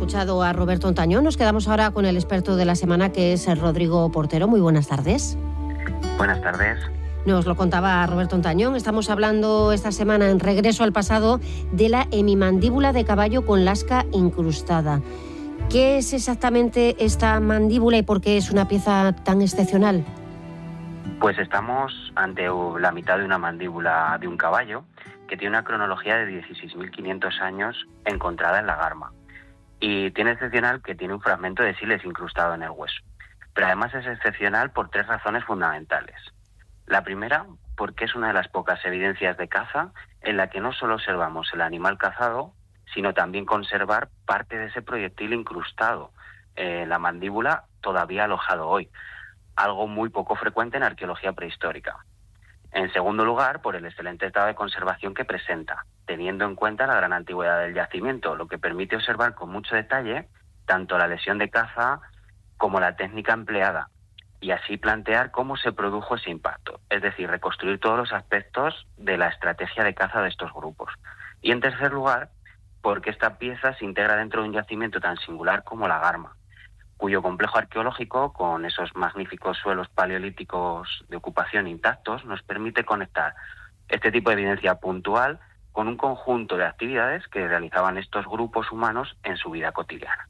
escuchado a Roberto Ontañón. Nos quedamos ahora con el experto de la semana, que es Rodrigo Portero. Muy buenas tardes. Buenas tardes. Nos lo contaba Roberto Ontañón. Estamos hablando esta semana, en Regreso al Pasado, de la hemimandíbula de caballo con lasca incrustada. ¿Qué es exactamente esta mandíbula y por qué es una pieza tan excepcional? Pues estamos ante la mitad de una mandíbula de un caballo que tiene una cronología de 16.500 años encontrada en la Garma. Y tiene excepcional que tiene un fragmento de sílex incrustado en el hueso. Pero además es excepcional por 3 razones fundamentales. La primera, porque es una de las pocas evidencias de caza en la que no solo observamos el animal cazado, sino también conservar parte de ese proyectil incrustado en la mandíbula todavía alojado hoy, algo muy poco frecuente en arqueología prehistórica. En segundo lugar, por el excelente estado de conservación que presenta, teniendo en cuenta la gran antigüedad del yacimiento, lo que permite observar con mucho detalle tanto la lesión de caza como la técnica empleada, y así plantear cómo se produjo ese impacto, es decir, reconstruir todos los aspectos de la estrategia de caza de estos grupos. Y en tercer lugar, porque esta pieza se integra dentro de un yacimiento tan singular como la Garma, cuyo complejo arqueológico, con esos magníficos suelos paleolíticos de ocupación intactos, nos permite conectar este tipo de evidencia puntual con un conjunto de actividades que realizaban estos grupos humanos en su vida cotidiana.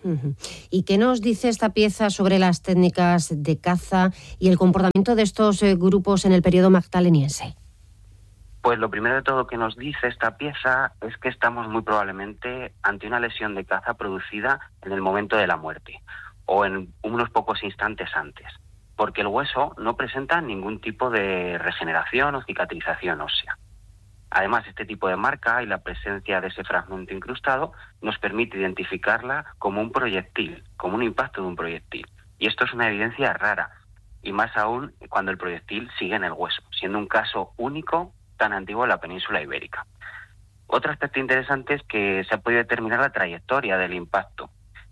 ¿Y qué nos dice esta pieza sobre las técnicas de caza y el comportamiento de estos grupos en el periodo magdaleniense? Pues lo primero de todo que nos dice esta pieza es que estamos muy probablemente ante una lesión de caza producida en el momento de la muerte o en unos pocos instantes antes, porque el hueso no presenta ningún tipo de regeneración o cicatrización ósea. Además, este tipo de marca y la presencia de ese fragmento incrustado nos permite identificarla como un proyectil, como un impacto de un proyectil. Y esto es una evidencia rara, y más aún cuando el proyectil sigue en el hueso, siendo un caso único tan antiguo en la península ibérica. Otro aspecto interesante es que se ha podido determinar la trayectoria del impacto.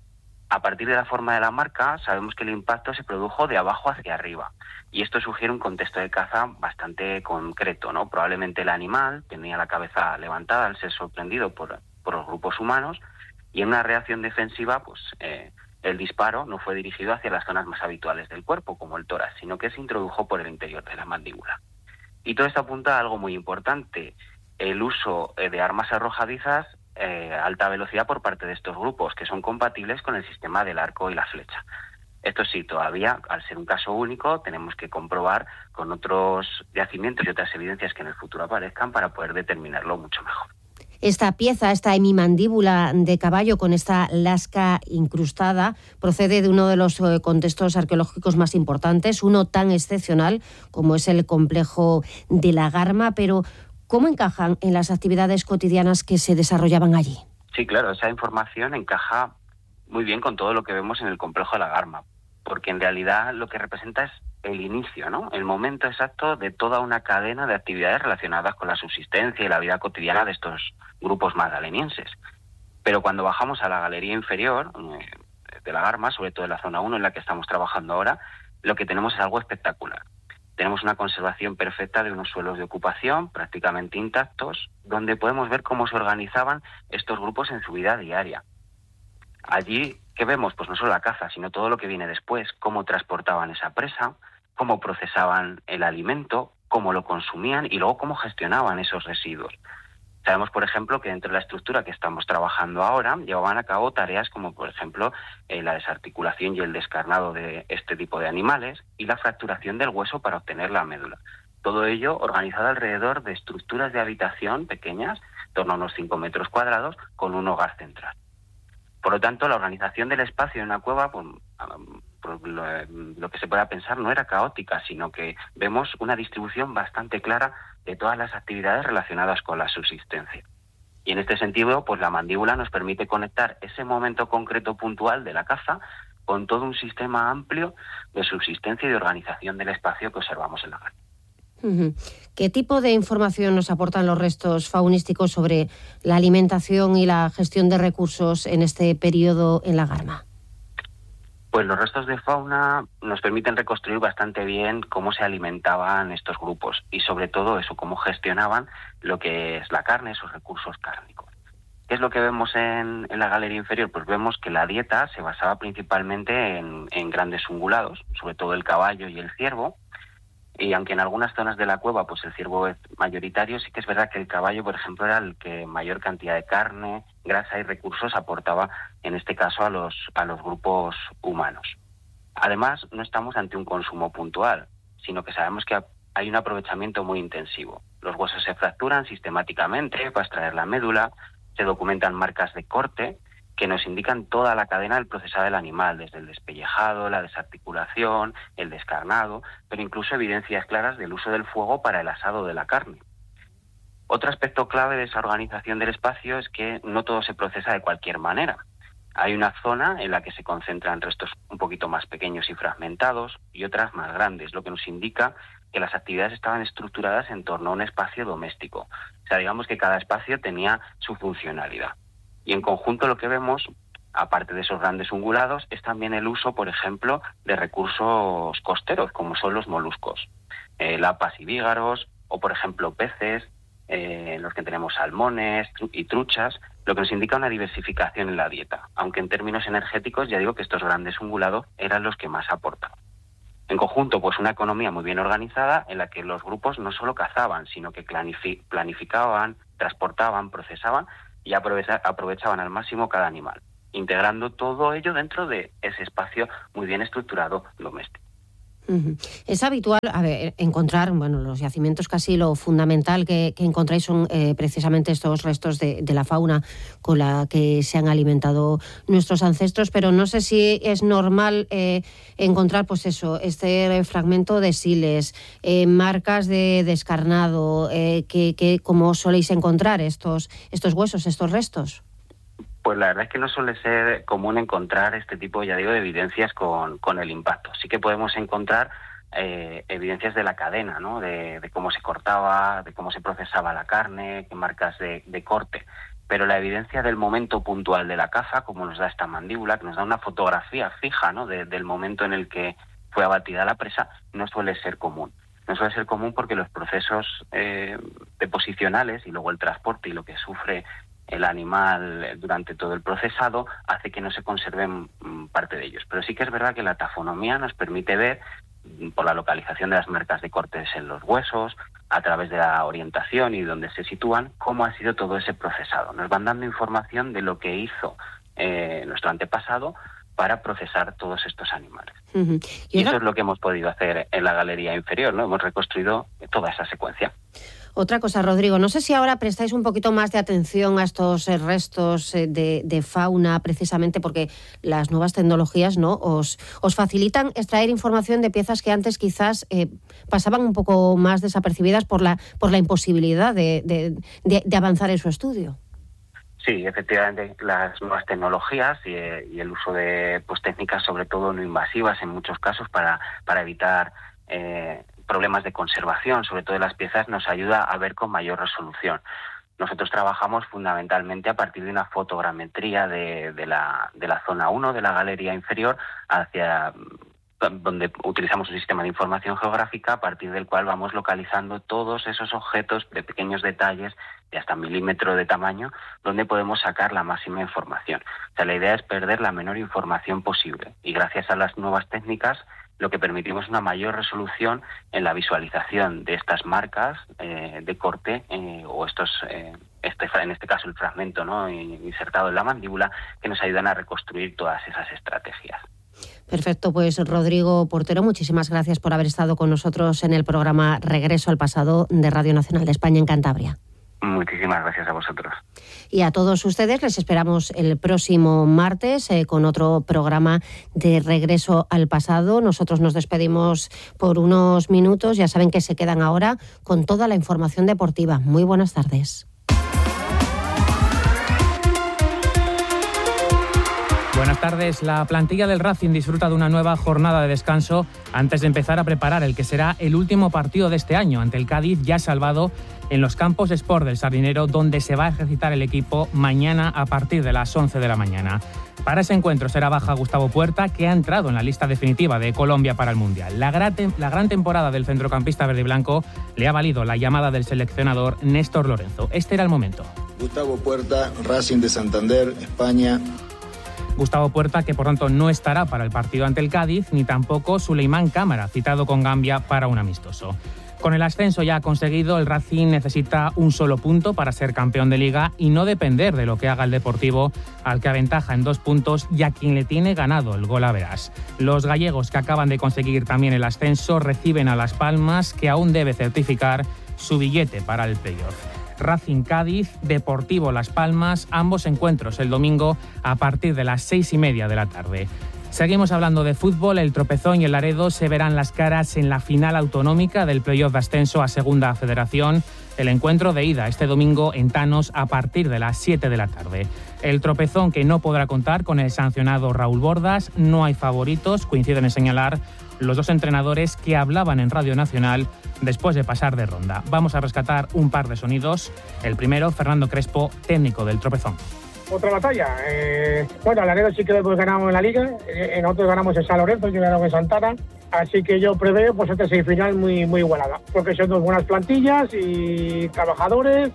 A partir de la forma de la marca, sabemos que el impacto se produjo de abajo hacia arriba, y esto sugiere un contexto de caza bastante concreto, ¿no? Probablemente el animal tenía la cabeza levantada al ser sorprendido por los grupos humanos, y en una reacción defensiva, el disparo no fue dirigido hacia las zonas más habituales del cuerpo, como el tórax, sino que se introdujo por el interior de la mandíbula. Y todo esto apunta a algo muy importante, el uso de armas arrojadizas a alta velocidad por parte de estos grupos, que son compatibles con el sistema del arco y la flecha. Esto sí, todavía, al ser un caso único, tenemos que comprobar con otros yacimientos y otras evidencias que en el futuro aparezcan para poder determinarlo mucho mejor. Esta pieza, esta hemimandíbula de caballo con esta lasca incrustada, procede de uno de los contextos arqueológicos más importantes, uno tan excepcional como es el complejo de la Garma, pero ¿cómo encajan en las actividades cotidianas que se desarrollaban allí? Sí, claro, esa información encaja muy bien con todo lo que vemos en el complejo de la Garma, porque en realidad lo que representa es el inicio, ¿no? El momento exacto de toda una cadena de actividades relacionadas con la subsistencia y la vida cotidiana de estos grupos magdalenienses. Pero cuando bajamos a la galería inferior de la Garma, sobre todo en la zona 1 en la que estamos trabajando ahora, lo que tenemos es algo espectacular. Tenemos una conservación perfecta de unos suelos de ocupación prácticamente intactos, donde podemos ver cómo se organizaban estos grupos en su vida diaria. Allí, ¿qué vemos? Pues no solo la caza, sino todo lo que viene después, cómo transportaban esa presa, cómo procesaban el alimento, cómo lo consumían y luego cómo gestionaban esos residuos. Sabemos, por ejemplo, que dentro de la estructura que estamos trabajando ahora llevaban a cabo tareas como, por ejemplo, la desarticulación y el descarnado de este tipo de animales y la fracturación del hueso para obtener la médula. Todo ello organizado alrededor de estructuras de habitación pequeñas, en torno a unos 5 metros cuadrados, con un hogar central. Por lo tanto, la organización del espacio en una cueva, lo que se pueda pensar, no era caótica, sino que vemos una distribución bastante clara de todas las actividades relacionadas con la subsistencia. Y en este sentido, pues la mandíbula nos permite conectar ese momento concreto puntual de la caza con todo un sistema amplio de subsistencia y de organización del espacio que observamos en la Garma. ¿Qué tipo de información nos aportan los restos faunísticos sobre la alimentación y la gestión de recursos en este periodo en la Garma? Pues los restos de fauna nos permiten reconstruir bastante bien cómo se alimentaban estos grupos y sobre todo eso, cómo gestionaban lo que es la carne, esos recursos cárnicos. ¿Qué es lo que vemos en la galería inferior? Pues vemos que la dieta se basaba principalmente en grandes ungulados, sobre todo el caballo y el ciervo, y aunque en algunas zonas de la cueva pues el ciervo es mayoritario, sí que es verdad que el caballo, por ejemplo, era el que mayor cantidad de carne, grasa y recursos aportaba, en este caso, a los grupos humanos. Además, no estamos ante un consumo puntual, sino que sabemos que hay un aprovechamiento muy intensivo. Los huesos se fracturan sistemáticamente para extraer la médula, se documentan marcas de corte que nos indican toda la cadena del procesado del animal, desde el despellejado, la desarticulación, el descarnado, pero incluso evidencias claras del uso del fuego para el asado de la carne. Otro aspecto clave de esa organización del espacio es que no todo se procesa de cualquier manera. Hay una zona en la que se concentran restos un poquito más pequeños y fragmentados y otras más grandes, lo que nos indica que las actividades estaban estructuradas en torno a un espacio doméstico. O sea, digamos que cada espacio tenía su funcionalidad. Y en conjunto lo que vemos, aparte de esos grandes ungulados, es también el uso, por ejemplo, de recursos costeros, como son los moluscos, lapas y vígaros, o por ejemplo peces, en los que tenemos salmones y truchas, lo que nos indica una diversificación en la dieta, aunque en términos energéticos ya digo que estos grandes ungulados eran los que más aportaban. En conjunto, pues una economía muy bien organizada en la que los grupos no solo cazaban, sino que planificaban, transportaban, procesaban y aprovechaban al máximo cada animal, integrando todo ello dentro de ese espacio muy bien estructurado doméstico. Es habitual encontrar, los yacimientos, casi lo fundamental que encontráis son precisamente estos restos de la fauna con la que se han alimentado nuestros ancestros, pero no sé si es normal encontrar este fragmento de siles, marcas de descarnado, que ¿cómo soléis encontrar estos huesos, estos restos? Pues la verdad es que no suele ser común encontrar este tipo, ya digo, de evidencias con el impacto. Sí que podemos encontrar evidencias de la cadena, ¿no? De cómo se cortaba, de cómo se procesaba la carne, qué marcas de corte. Pero la evidencia del momento puntual de la caza, como nos da esta mandíbula, que nos da una fotografía fija, ¿no? del momento en el que fue abatida la presa, no suele ser común. No suele ser común porque los procesos deposicionales y luego el transporte y lo que sufre el animal durante todo el procesado hace que no se conserven parte de ellos. Pero sí que es verdad que la tafonomía nos permite ver, por la localización de las marcas de cortes en los huesos, a través de la orientación y donde se sitúan, cómo ha sido todo ese procesado. Nos van dando información de lo que hizo nuestro antepasado para procesar todos estos animales. Y eso es lo que hemos podido hacer en la galería inferior, ¿no? Hemos reconstruido toda esa secuencia. Otra cosa, Rodrigo, no sé si ahora prestáis un poquito más de atención a estos restos de fauna, precisamente porque las nuevas tecnologías, ¿no?, os facilitan extraer información de piezas que antes quizás pasaban un poco más desapercibidas por la imposibilidad de avanzar en su estudio. Sí, efectivamente, las nuevas tecnologías y el uso de técnicas, sobre todo no invasivas en muchos casos, para evitar problemas de conservación, sobre todo de las piezas, nos ayuda a ver con mayor resolución. Nosotros trabajamos fundamentalmente a partir de una fotogrametría de la zona 1 de la galería inferior, hacia donde utilizamos un sistema de información geográfica a partir del cual vamos localizando todos esos objetos de pequeños detalles de hasta milímetro de tamaño, donde podemos sacar la máxima información. O sea, la idea es perder la menor información posible y gracias a las nuevas técnicas lo que permitimos es una mayor resolución en la visualización de estas marcas de corte o en este caso el fragmento, ¿no?, insertado en la mandíbula, que nos ayudan a reconstruir todas esas estrategias. Perfecto, pues Rodrigo Portero, muchísimas gracias por haber estado con nosotros en el programa Regreso al Pasado de Radio Nacional de España en Cantabria. Muchísimas gracias a vosotros. Y a todos ustedes les esperamos el próximo martes con otro programa de Regreso al Pasado. Nosotros nos despedimos por unos minutos. Ya saben que se quedan ahora con toda la información deportiva. Muy buenas tardes. Buenas tardes. tardes. La plantilla del Racing disfruta de una nueva jornada de descanso antes de empezar a preparar el que será el último partido de este año ante el Cádiz, ya salvado en los campos de Sport del Sardinero, donde se va a ejercitar el equipo mañana a partir de las 11 de la mañana. Para ese encuentro será baja Gustavo Puerta, que ha entrado en la lista definitiva de Colombia para el Mundial. La gran temporada del centrocampista verde y blanco le ha valido la llamada del seleccionador Néstor Lorenzo. Este era el momento. Gustavo Puerta, Racing de Santander, España. Gustavo Puerta, que por tanto no estará para el partido ante el Cádiz, ni tampoco Suleimán Cámara, citado con Gambia para un amistoso. Con el ascenso ya conseguido, el Racing necesita un solo punto para ser campeón de Liga y no depender de lo que haga el Deportivo, al que aventaja en 2 puntos y a quien le tiene ganado el gol a verás. Los gallegos, que acaban de conseguir también el ascenso, reciben a Las Palmas, que aún debe certificar su billete para el playoff. Racing Cádiz, Deportivo Las Palmas, ambos encuentros el domingo a partir de las 6:30 de la tarde. Seguimos hablando de fútbol. El Tropezón y el Laredo se verán las caras en la final autonómica del playoff de ascenso a Segunda Federación. El encuentro de ida este domingo en Tanos a partir de las 7 de la tarde. El Tropezón, que no podrá contar con el sancionado Raúl Bordas. No hay favoritos, coinciden en señalar los dos entrenadores que hablaban en Radio Nacional después de pasar de ronda. Vamos a rescatar un par de sonidos. El primero, Fernando Crespo, técnico del Tropezón. Otra batalla. Bueno, Laredo sí que después ganamos en la Liga, nosotros ganamos en San Lorenzo, yo ganamos en Santana, así que yo preveo pues esta semifinal muy igualada, porque son dos buenas plantillas y trabajadores,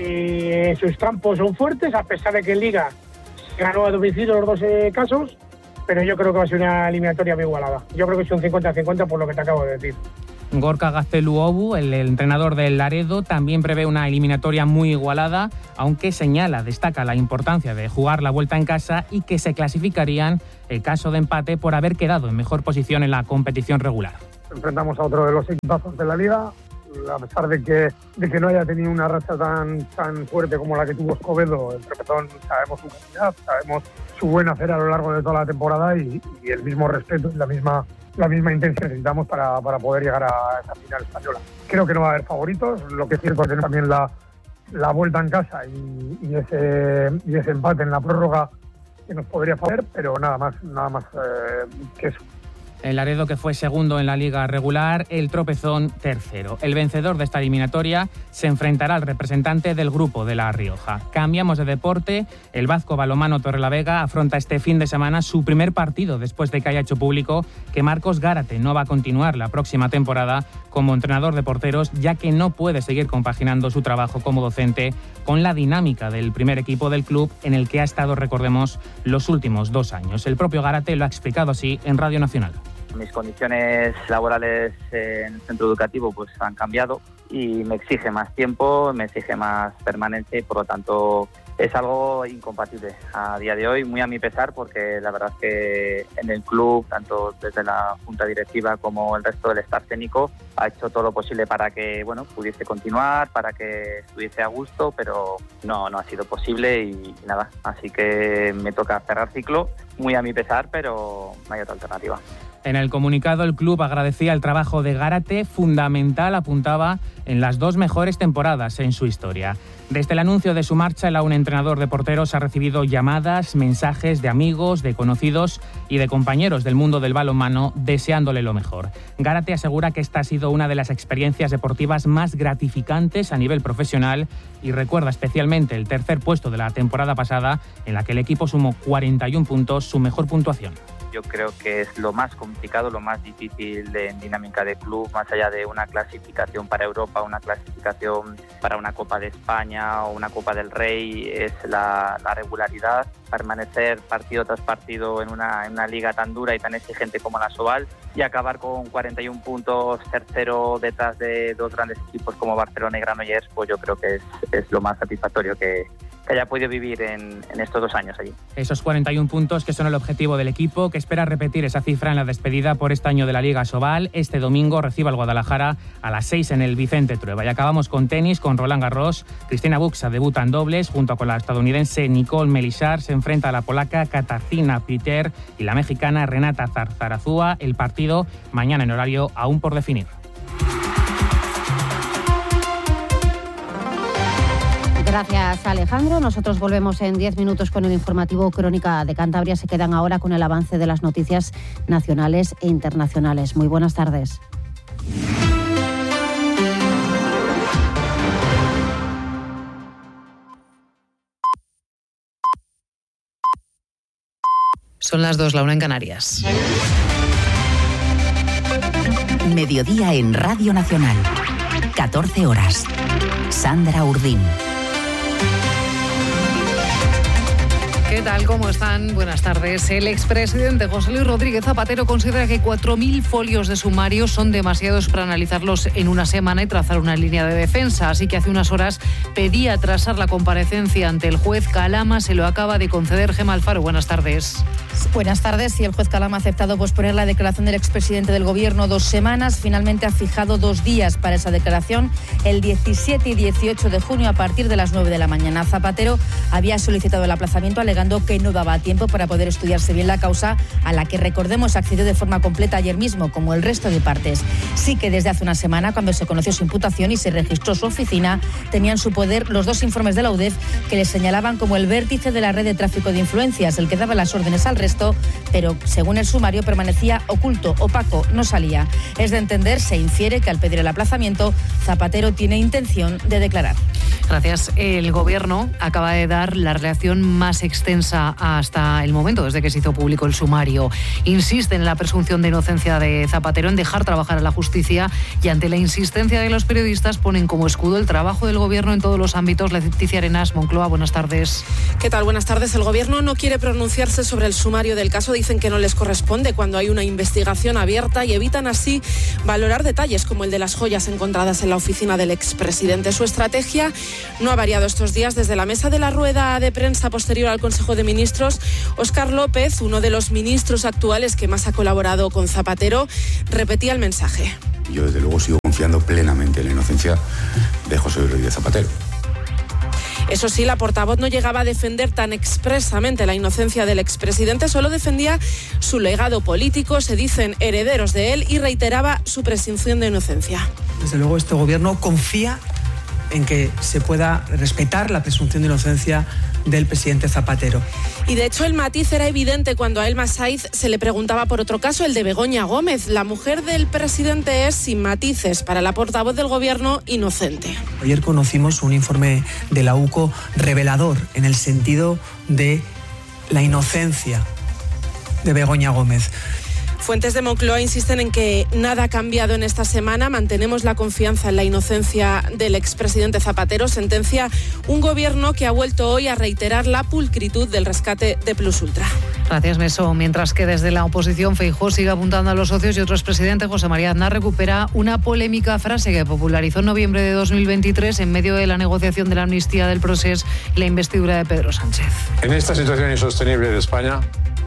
y sus campos son fuertes, a pesar de que en Liga se ganó a domicilio los 2 casos, pero yo creo que va a ser una eliminatoria muy igualada. Yo creo que es un 50-50 por lo que te acabo de decir. Gorka Gazteluobu, el entrenador del Laredo, también prevé una eliminatoria muy igualada, aunque destaca la importancia de jugar la vuelta en casa y que se clasificarían en caso de empate por haber quedado en mejor posición en la competición regular. Enfrentamos a otro de los equipazos de la Liga, a pesar de que no haya tenido una racha tan fuerte como la que tuvo Escobedo. El Tropezón, sabemos su calidad, sabemos su buen hacer a lo largo de toda la temporada y el mismo respeto y la misma intención necesitamos para poder llegar a esa final española. Creo que no va a haber favoritos, lo que es cierto es que también la vuelta en casa y ese empate en la prórroga que nos podría favorecer, pero nada más que eso. El Laredo, que fue segundo en la liga regular, el Tropezón tercero. El vencedor de esta eliminatoria se enfrentará al representante del grupo de La Rioja. Cambiamos de deporte. El Vasco Balonmano Torrelavega afronta este fin de semana su primer partido después de que haya hecho público que Marcos Gárate no va a continuar la próxima temporada como entrenador de porteros, ya que no puede seguir compaginando su trabajo como docente con la dinámica del primer equipo del club en el que ha estado, recordemos, los últimos 2 años. El propio Gárate lo ha explicado así en Radio Nacional. Mis condiciones laborales en el centro educativo pues han cambiado y me exige más tiempo, me exige más permanencia y por lo tanto es algo incompatible a día de hoy, muy a mi pesar, porque la verdad es que en el club, tanto desde la junta directiva como el resto del staff técnico, ha hecho todo lo posible para que pudiese continuar, para que estuviese a gusto, pero no ha sido posible y nada, así que me toca cerrar ciclo, muy a mi pesar, pero no hay otra alternativa. En el comunicado, el club agradecía el trabajo de Gárate, fundamental, apuntaba, en las 2 mejores temporadas en su historia. Desde el anuncio de su marcha, el aún entrenador de porteros ha recibido llamadas, mensajes de amigos, de conocidos y de compañeros del mundo del balonmano deseándole lo mejor. Gárate asegura que esta ha sido una de las experiencias deportivas más gratificantes a nivel profesional y recuerda especialmente el 3er puesto de la temporada pasada, en la que el equipo sumó 41 puntos, su mejor puntuación. Yo creo que es lo más complicado, lo más difícil en dinámica de club, más allá de una clasificación para Europa, una clasificación para una Copa de España o una Copa del Rey, es la regularidad, permanecer partido tras partido en una liga tan dura y tan exigente como la Sobal y acabar con 41 puntos, tercero detrás de 2 grandes equipos como Barcelona y Granollers, pues yo creo que es lo más satisfactorio que haya podido vivir en estos 2 años allí. Esos 41 puntos que son el objetivo del equipo, que espera repetir esa cifra en la despedida por este año de la Liga Sobal. Este domingo recibe al Guadalajara a las 6 en el Vicente Trueba. Y acabamos con tenis, con Roland Garros. Cristina Buxa debuta en dobles junto con la estadounidense Nicole Melissar. Se enfrenta a la polaca Katarzyna Peter y la mexicana Renata Zarazúa. El partido mañana en horario aún por definir. Gracias, Alejandro. Nosotros volvemos en 10 minutos con el informativo Crónica de Cantabria. Se quedan ahora con el avance de las noticias nacionales e internacionales. Muy buenas tardes. Son las 2, la 1 en Canarias. Mediodía en Radio Nacional. 14 horas. Sandra Urdín. ¿Qué tal? ¿Cómo están? Buenas tardes. El expresidente José Luis Rodríguez Zapatero considera que 4.000 folios de sumario son demasiados para analizarlos en una semana y trazar una línea de defensa. Así que hace unas horas pedía atrasar la comparecencia ante el juez Calama. Se lo acaba de conceder. Gemma Alfaro, buenas tardes. Buenas tardes. Y el juez Calama ha aceptado posponer la declaración del expresidente del Gobierno 2 semanas. Finalmente ha fijado 2 días para esa declaración, el 17 y 18 de junio a partir de las 9 de la mañana. Zapatero había solicitado el aplazamiento alegando que no daba tiempo para poder estudiarse bien la causa, a la que, recordemos, accedió de forma completa ayer mismo, como el resto de partes. Sí que desde hace una semana, cuando se conoció su imputación y se registró su oficina, tenía en su poder los 2 informes de la UDEF que le señalaban como el vértice de la red de tráfico de influencias, el que daba las órdenes al resto, pero según el sumario permanecía oculto, opaco, no salía. Es de entender, se infiere que al pedir el aplazamiento, Zapatero tiene intención de declarar. Gracias. El Gobierno acaba de dar la reacción más extensa hasta el momento, desde que se hizo público el sumario. Insiste en la presunción de inocencia de Zapatero, en dejar trabajar a la justicia, y ante la insistencia de los periodistas ponen como escudo el trabajo del Gobierno en todos los ámbitos. Leticia Arenas, Moncloa, buenas tardes. ¿Qué tal? Buenas tardes. El Gobierno no quiere pronunciarse sobre el sumario del caso. Dicen que no les corresponde cuando hay una investigación abierta y evitan así valorar detalles como el de las joyas encontradas en la oficina del expresidente. Su estrategia no ha variado estos días. Desde la mesa de la rueda de prensa posterior al Consejo de Ministros, Óscar López, uno de los ministros actuales que más ha colaborado con Zapatero, repetía el mensaje. Yo desde luego sigo confiando plenamente en la inocencia de José Luis Rodríguez Zapatero. Eso sí, la portavoz no llegaba a defender tan expresamente la inocencia del expresidente, solo defendía su legado político, se dicen herederos de él, y reiteraba su presunción de inocencia. Desde luego este Gobierno confía en que se pueda respetar la presunción de inocencia del presidente Zapatero. Y de hecho el matiz era evidente cuando a Elma Saiz se le preguntaba por otro caso, el de Begoña Gómez. La mujer del presidente es, sin matices, para la portavoz del Gobierno, inocente. Ayer conocimos un informe de la UCO revelador en el sentido de la inocencia de Begoña Gómez. Fuentes de Moncloa insisten en que nada ha cambiado en esta semana. Mantenemos la confianza en la inocencia del expresidente Zapatero, sentencia un Gobierno que ha vuelto hoy a reiterar la pulcritud del rescate de Plus Ultra. Gracias, Meso. Mientras que desde la oposición Feijóo sigue apuntando a los socios, y otro expresidente, José María Aznar, recupera una polémica frase que popularizó en noviembre de 2023 en medio de la negociación de la amnistía del Procés y la investidura de Pedro Sánchez. En esta situación insostenible de España,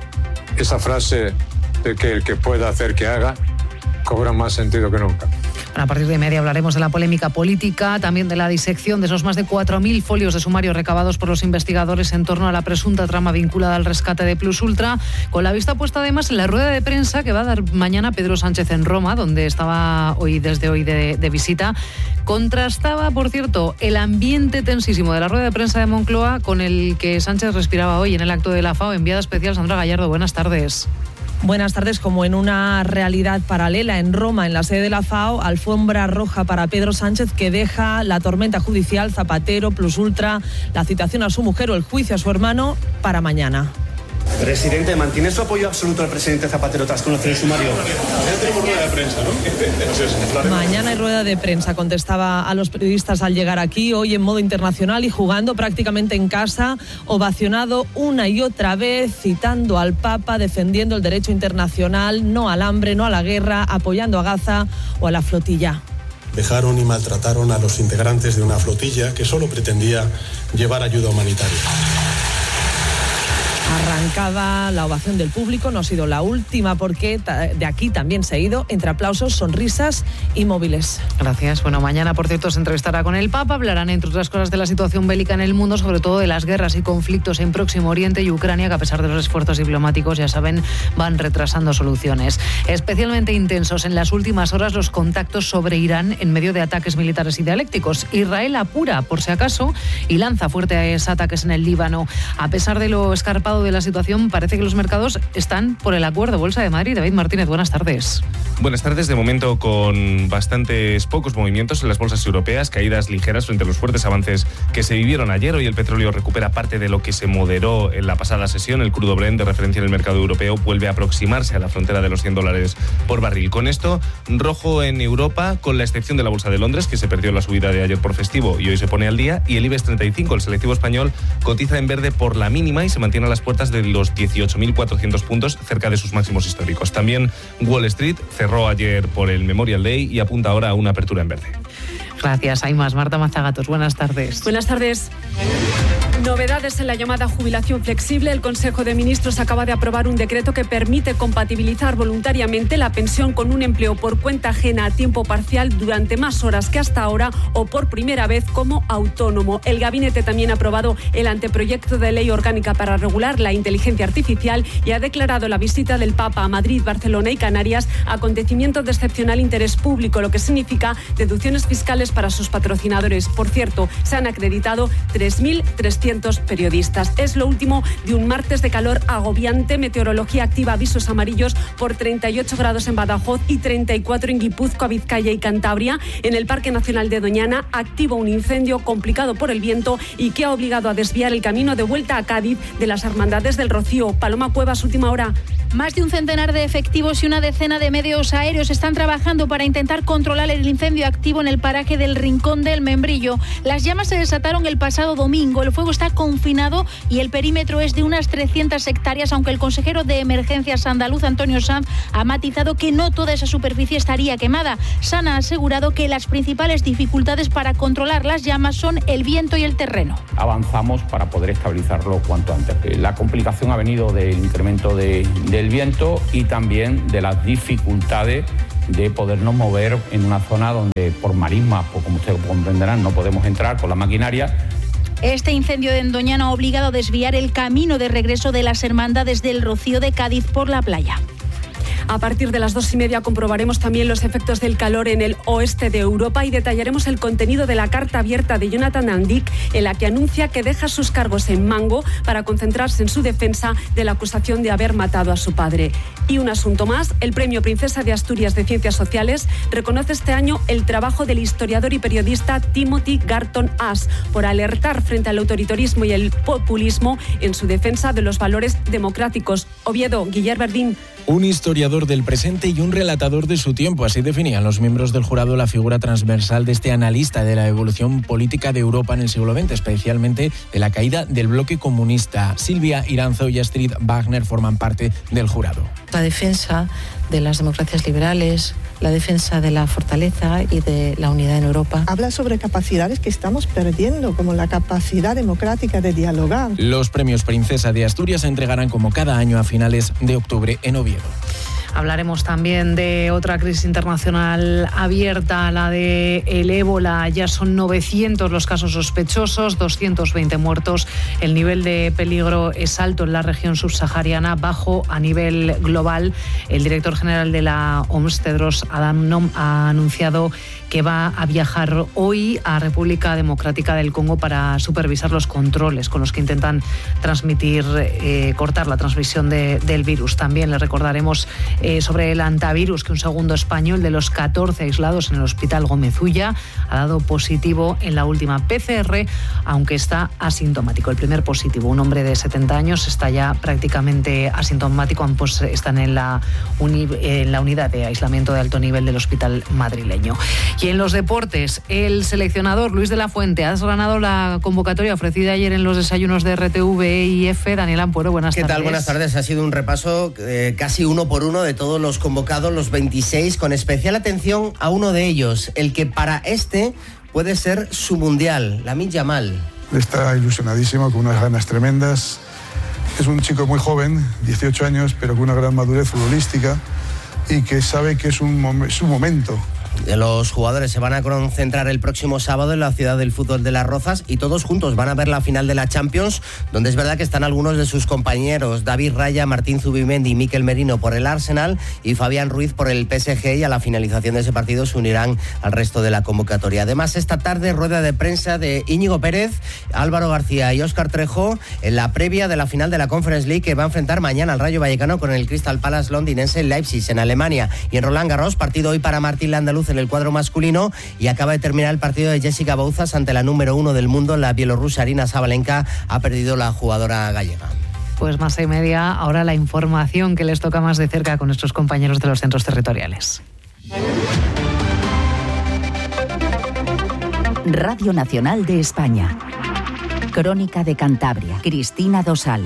esa frase de que el que pueda hacer que haga cobra más sentido que nunca. Bueno, a partir de media hablaremos de la polémica política, también de la disección de esos más de 4.000 folios de sumario recabados por los investigadores en torno a la presunta trama vinculada al rescate de Plus Ultra, con la vista puesta además en la rueda de prensa que va a dar mañana Pedro Sánchez en Roma, donde estaba desde hoy de visita. Contrastaba, por cierto, el ambiente tensísimo de la rueda de prensa de Moncloa con el que Sánchez respiraba hoy en el acto de la FAO. Enviada especial Sandra Gallardo, buenas tardes. Buenas tardes. Como en una realidad paralela en Roma, en la sede de la FAO, alfombra roja para Pedro Sánchez, que deja la tormenta judicial, Zapatero, Plus Ultra, la citación a su mujer o el juicio a su hermano para mañana. Presidente, ¿mantiene su apoyo absoluto al presidente Zapatero tras conocer el sumario? Ya tenemos rueda de prensa, ¿no? Mañana hay rueda de prensa, contestaba a los periodistas al llegar aquí, hoy en modo internacional y jugando prácticamente en casa, ovacionado una y otra vez, citando al Papa, defendiendo el derecho internacional, no al hambre, no a la guerra, apoyando a Gaza o a la flotilla. Vejaron y maltrataron a los integrantes de una flotilla que solo pretendía llevar ayuda humanitaria. complicada, la ovación del público no ha sido la última porque de aquí también se ha ido entre aplausos, sonrisas y móviles. Gracias. Bueno, mañana, por cierto, se entrevistará con el Papa. Hablarán, entre otras cosas, de la situación bélica en el mundo, sobre todo de las guerras y conflictos en Próximo Oriente y Ucrania, que a pesar de los esfuerzos diplomáticos, ya saben, van retrasando soluciones. Especialmente intensos en las últimas horas los contactos sobre Irán en medio de ataques militares y dialécticos. Israel apura, por si acaso, y lanza fuertes ataques en el Líbano. A pesar de lo escarpado de la situación, parece que los mercados están por el acuerdo. Bolsa de Madrid, David Martínez, buenas tardes. Buenas tardes. De momento, con bastantes pocos movimientos en las bolsas europeas, caídas ligeras frente a los fuertes avances que se vivieron ayer. Hoy el petróleo recupera parte de lo que se moderó en la pasada sesión. El crudo Brent, de referencia en el mercado europeo, vuelve a aproximarse a la frontera de los $100 por barril. Con esto, rojo en Europa, con la excepción de la Bolsa de Londres, que se perdió la subida de ayer por festivo y hoy se pone al día, y el IBEX 35, el selectivo español, cotiza en verde por la mínima y se mantiene a las puertas de los 18.400 puntos, cerca de sus máximos históricos. También Wall Street cerró ayer por el Memorial Day y apunta ahora a una apertura en verde. Gracias. Hay más. Marta Mazagatos, buenas tardes. Buenas tardes. Novedades en la llamada jubilación flexible. El Consejo de Ministros acaba de aprobar un decreto que permite compatibilizar voluntariamente la pensión con un empleo por cuenta ajena a tiempo parcial durante más horas que hasta ahora o por primera vez como autónomo. El Gabinete también ha aprobado el anteproyecto de ley orgánica para regular la inteligencia artificial y ha declarado la visita del Papa a Madrid, Barcelona y Canarias acontecimiento de excepcional interés público, lo que significa deducciones fiscales para sus patrocinadores. Por cierto, se han acreditado 3.300 periodistas. Es lo último de un martes de calor agobiante. Meteorología activa avisos amarillos por 38 grados en Badajoz y 34 en Guipúzcoa, Vizcaya y Cantabria. En el Parque Nacional de Doñana, activo un incendio complicado por el viento y que ha obligado a desviar el camino de vuelta a Cádiz de las Hermandades del Rocío. Paloma Cuevas, última hora. Más de un centenar de efectivos y una decena de medios aéreos están trabajando para intentar controlar el incendio activo en el paraje del Rincón del Membrillo. Las llamas se desataron el pasado domingo. El fuego está confinado y el perímetro es de unas 300 hectáreas, aunque el consejero de Emergencias andaluz, Antonio Sanz, ha matizado que no toda esa superficie estaría quemada. Sanz ha asegurado que las principales dificultades para controlar las llamas son el viento y el terreno. Avanzamos para poder estabilizarlo cuanto antes. La complicación ha venido del incremento del viento y también de las dificultades de podernos mover en una zona donde por marismas, pues como ustedes comprenderán, no podemos entrar con la maquinaria. Este incendio de Doñana ha obligado a desviar el camino de regreso de las Hermandades del Rocío de Cádiz por la playa. A partir de las 2:30 comprobaremos también los efectos del calor en el oeste de Europa y detallaremos el contenido de la carta abierta de Jonathan Andic, en la que anuncia que deja sus cargos en Mango para concentrarse en su defensa de la acusación de haber matado a su padre. Y un asunto más, el Premio Princesa de Asturias de Ciencias Sociales reconoce este año el trabajo del historiador y periodista Timothy Garton Ash por alertar frente al autoritarismo y el populismo en su defensa de los valores democráticos. Oviedo, Guillermo Verdín. Un historiador del presente y un relatador de su tiempo. Así definían los miembros del jurado la figura transversal de este analista de la evolución política de Europa en el siglo XX, especialmente de la caída del bloque comunista. Silvia Iranzo y Astrid Wagner forman parte del jurado. La defensa de las democracias liberales, la defensa de la fortaleza y de la unidad en Europa. Habla sobre capacidades que estamos perdiendo, como la capacidad democrática de dialogar. Los premios Princesa de Asturias se entregarán como cada año a finales de octubre en Oviedo. Hablaremos también de otra crisis internacional abierta, la de el ébola. Ya son 900 los casos sospechosos, 220 muertos. El nivel de peligro es alto en la región subsahariana, bajo a nivel global. El director general de la OMS, Tedros Adhanom, ha anunciado que va a viajar hoy a República Democrática del Congo para supervisar los controles con los que intentan cortar la transmisión del virus. También le recordaremos sobre el antivirus, que un segundo español de los 14 aislados en el Hospital Gómez Ulla ha dado positivo en la última PCR, aunque está asintomático. El primer positivo, un hombre de 70 años, está ya prácticamente asintomático. Ambos están en la unidad de aislamiento de alto nivel del hospital madrileño. Y en los deportes, el seleccionador Luis de la Fuente ha desgranado la convocatoria ofrecida ayer en los desayunos de RTV y EFE. Daniel Ampuero, buenas tardes. ¿Qué tal? Buenas tardes. Ha sido un repaso casi uno por uno de todos los convocados, los 26, con especial atención a uno de ellos, el que para puede ser su mundial, Lamine Yamal. Está ilusionadísimo, con unas ganas tremendas Es un chico muy joven, 18 años, pero con una gran madurez futbolística y que sabe que es su momento. Los jugadores se van a concentrar el próximo sábado en la ciudad del fútbol de Las Rozas y todos juntos van a ver la final de la Champions, donde es verdad que están algunos de sus compañeros, David Raya, Martín Zubimendi y Mikel Merino por el Arsenal y Fabián Ruiz por el PSG, y a la finalización de ese partido se unirán al resto de la convocatoria. Además, esta tarde rueda de prensa de Íñigo Pérez, Álvaro García y Óscar Trejo en la previa de la final de la Conference League, que va a enfrentar mañana al Rayo Vallecano con el Crystal Palace londinense en Leipzig, en Alemania. Y en Roland Garros, partido hoy para Martín Landaluz en el cuadro masculino, y acaba de terminar el partido de Jessica Bouzas ante la número 1 del mundo, la bielorrusa Arina Sabalenka. Ha perdido la jugadora gallega. Pues 1:30, ahora la información que les toca más de cerca con nuestros compañeros de los centros territoriales. Radio Nacional de España. Crónica de Cantabria. Cristina Dosal.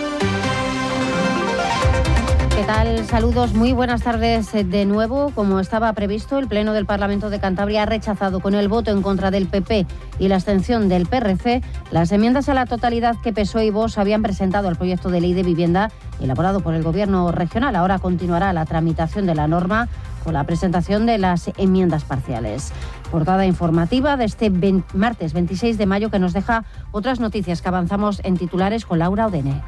¿Qué tal? Saludos, muy buenas tardes de nuevo. Como estaba previsto, el Pleno del Parlamento de Cantabria ha rechazado con el voto en contra del PP y la abstención del PRC las enmiendas a la totalidad que PSOE y Vox habían presentado al proyecto de ley de vivienda elaborado por el Gobierno regional. Ahora continuará la tramitación de la norma con la presentación de las enmiendas parciales. Portada informativa de este martes 26 de mayo que nos deja otras noticias que avanzamos en titulares con Laura Odene.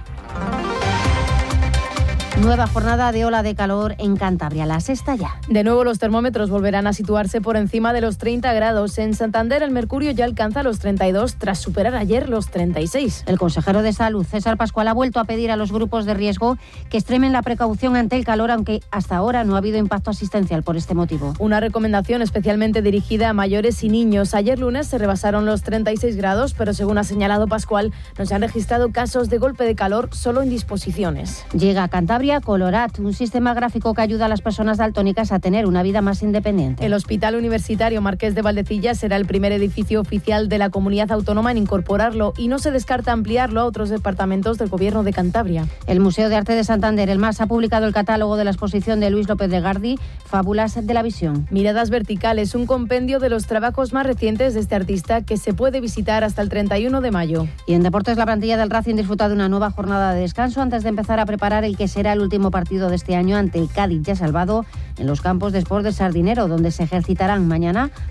Nueva jornada de ola de calor en Cantabria, la sexta ya. De nuevo los termómetros volverán a situarse por encima de los 30 grados. En Santander el mercurio ya alcanza los 32 tras superar ayer los 36. El consejero de Salud, César Pascual, ha vuelto a pedir a los grupos de riesgo que extremen la precaución ante el calor, aunque hasta ahora no ha habido impacto asistencial por este motivo. Una recomendación especialmente dirigida a mayores y niños. Ayer lunes se rebasaron los 36 grados, pero según ha señalado Pascual, no se han registrado casos de golpe de calor, solo en disposiciones. Llega a Cantabria Colorat, un sistema gráfico que ayuda a las personas daltónicas a tener una vida más independiente. El Hospital Universitario Marqués de Valdecilla será el primer edificio oficial de la comunidad autónoma en incorporarlo, y no se descarta ampliarlo a otros departamentos del Gobierno de Cantabria. El Museo de Arte de Santander, el MAS, ha publicado el catálogo de la exposición de Luis López de Gardi, Fábulas de la Visión. Miradas verticales, un compendio de los trabajos más recientes de este artista que se puede visitar hasta el 31 de mayo. Y en deportes, la plantilla del Racing disfruta de una nueva jornada de descanso antes de empezar a preparar el que será el último partido de este año ante el Cádiz ya salvado en los campos de Sport de Sardinero, donde se ejercitarán mañana